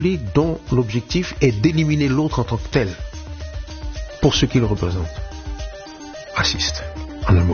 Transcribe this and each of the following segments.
dont l'objectif est d'éliminer l'autre en tant que tel, pour ce qu'il représente. Raciste, en un mot.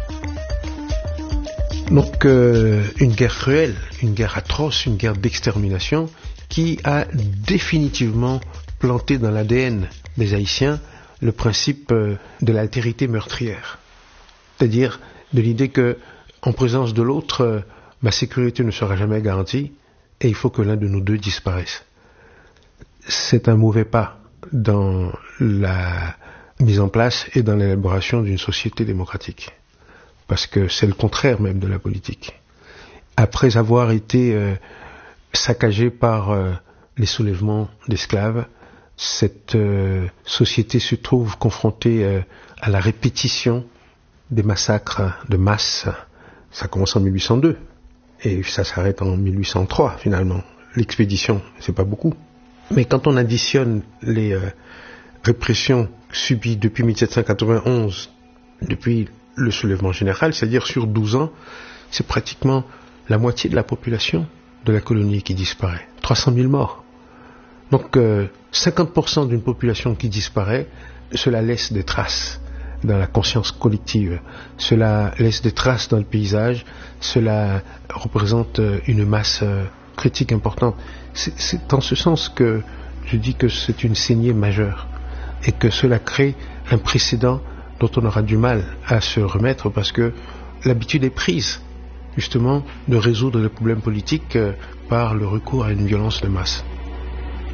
Donc une guerre cruelle, une guerre atroce, une guerre d'extermination qui a définitivement planté dans l'ADN des Haïtiens le principe de l'altérité meurtrière. C'est-à-dire de l'idée que, en présence de l'autre, ma sécurité ne sera jamais garantie et il faut que l'un de nous deux disparaisse. C'est un mauvais pas dans la mise en place et dans l'élaboration d'une société démocratique. Parce que c'est le contraire même de la politique. Après avoir été saccagée par les soulèvements d'esclaves, cette société se trouve confrontée à la répétition des massacres de masse. Ça commence en 1802 et ça s'arrête en 1803 finalement. L'expédition, c'est pas beaucoup. Mais quand on additionne les répressions subies depuis 1791, depuis le soulèvement général, c'est-à-dire sur 12 ans, c'est pratiquement la moitié de la population de la colonie qui disparaît. 300 000 morts. Donc 50% d'une population qui disparaît, cela laisse des traces dans la conscience collective. Cela laisse des traces dans le paysage. Cela représente une masse critique importante. C'est en ce sens que je dis que c'est une saignée majeure et que cela crée un précédent dont on aura du mal à se remettre parce que l'habitude est prise justement de résoudre les problèmes politiques par le recours à une violence de masse.